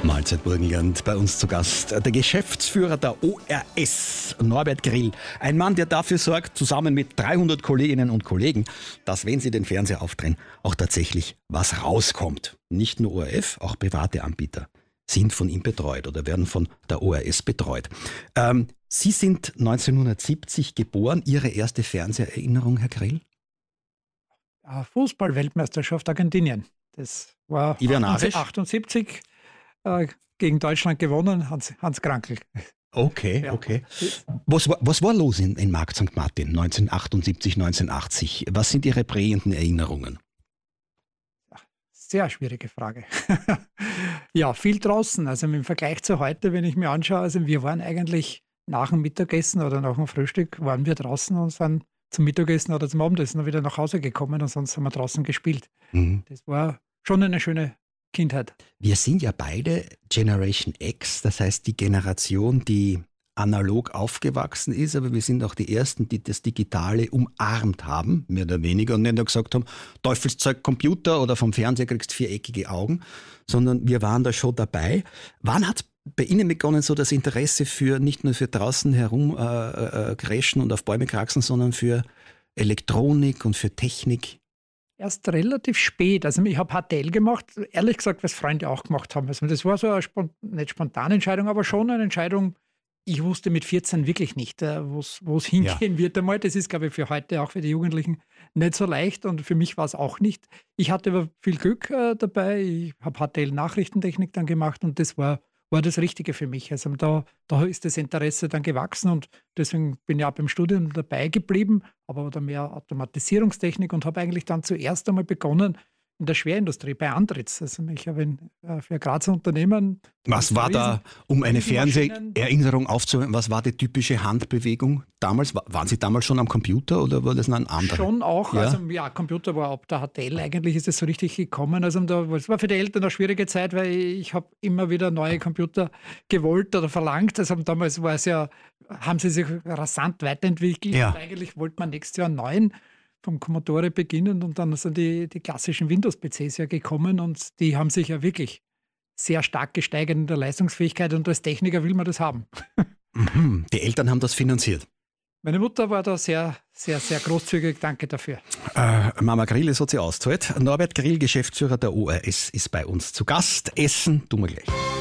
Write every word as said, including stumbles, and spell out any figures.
Mahlzeit Burgenland, bei uns zu Gast der Geschäftsführer der O R S, Norbert Grill. Ein Mann, der dafür sorgt, zusammen mit dreihundert Kolleginnen und Kollegen, dass, wenn sie den Fernseher aufdrehen, auch tatsächlich was rauskommt. Nicht nur O R F, auch private Anbieter sind von ihm betreut oder werden von der O R S betreut. Ähm, Sie sind neunzehnhundertsiebzig geboren. Ihre erste Fernseherinnerung, Herr Grill? Fußball-Weltmeisterschaft Argentinien. Das war neunzehnhundertachtundsiebzig äh, gegen Deutschland gewonnen, Hans, Hans Krankl. Okay, ja. okay. Was war, was war los in, in Markt Sankt Martin neunzehnhundertachtundsiebzig, neunzehnhundertachtzig? Was sind Ihre prägenden Erinnerungen? Sehr schwierige Frage. Ja, viel draußen. Also im Vergleich zu heute, wenn ich mir anschaue, also wir waren eigentlich nach dem Mittagessen oder nach dem Frühstück, waren wir draußen und sind zum Mittagessen oder zum Abendessen wieder nach Hause gekommen und sonst haben wir draußen gespielt. Mhm. Das war schon eine schöne Kindheit. Wir sind ja beide Generation X, das heißt die Generation, die analog aufgewachsen ist, aber wir sind auch die Ersten, die das Digitale umarmt haben, mehr oder weniger, und nicht nur gesagt haben, Teufelszeug Computer oder vom Fernseher kriegst viereckige Augen, sondern wir waren da schon dabei. Wann hat bei Ihnen begonnen so das Interesse für nicht nur für draußen herum äh, äh, crashen und auf Bäume kraxeln, sondern für Elektronik und für Technik? Erst relativ spät. Also ich habe H T L gemacht, ehrlich gesagt, was Freunde auch gemacht haben. Also das war so eine spont- nicht spontane Entscheidung, aber schon eine Entscheidung. Ich wusste mit vierzehn wirklich nicht, wo es hingehen ja. wird einmal. Das ist, glaube ich, für heute, auch für die Jugendlichen, nicht so leicht und für mich war es auch nicht. Ich hatte aber viel Glück äh, dabei. Ich habe H T L-Nachrichtentechnik dann gemacht und das war, war das Richtige für mich. Also da, da ist das Interesse dann gewachsen und deswegen bin ich auch beim Studium dabei geblieben, aber da mehr Automatisierungstechnik und habe eigentlich dann zuerst einmal begonnen, in der Schwerindustrie, bei Andritz. Also ich habe in, äh, für ein Grazer Unternehmen. Was war da, um eine Fernseherinnerung aufzuhören, was war die typische Handbewegung damals? Waren Sie damals schon am Computer oder war das noch ein anderer? Schon auch. Ja? Also ja, Computer war ab der H T L eigentlich, ist es so richtig gekommen. Also es war für die Eltern eine schwierige Zeit, weil ich habe immer wieder neue Computer gewollt oder verlangt. Also damals war es ja, haben sie sich rasant weiterentwickelt. Ja. Und eigentlich wollte man nächstes Jahr einen neuen vom Commodore beginnen und dann sind die, die klassischen Windows-P Cs ja gekommen und die haben sich ja wirklich sehr stark gesteigert in der Leistungsfähigkeit und als Techniker will man das haben. Mhm. Die Eltern haben das finanziert? Meine Mutter war da sehr, sehr, sehr großzügig. Danke dafür. Äh, Mama Grill, es hat sie ausgezahlt. Norbert Grill, Geschäftsführer der O R S, ist bei uns zu Gast. Essen tun wir gleich.